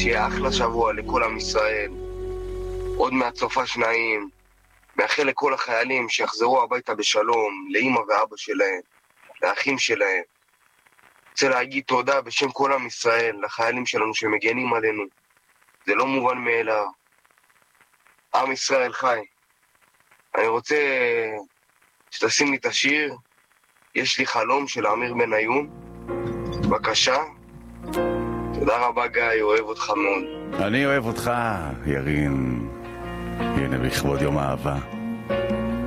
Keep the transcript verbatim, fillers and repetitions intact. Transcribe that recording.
שיהיה אחלה שבוע לכל עם ישראל. עוד מעט סופה שניים. מאחל לכל החיילים שיחזרו הביתה בשלום, לאמא ואבא שלהם, לאחים שלהם. רוצה להגיד תודה בשם כל עם ישראל, לחיילים שלנו שמגנים עלינו. זה לא מובן מאליו. עם ישראל חי. אני רוצה שתשים לי את השיר יש לי חלום של אמיר בניון. בבקשה. תודה רבה גיא, אוהב אותך מאוד. אני אוהב אותך, ירין. הנה, בכבוד יום האהבה.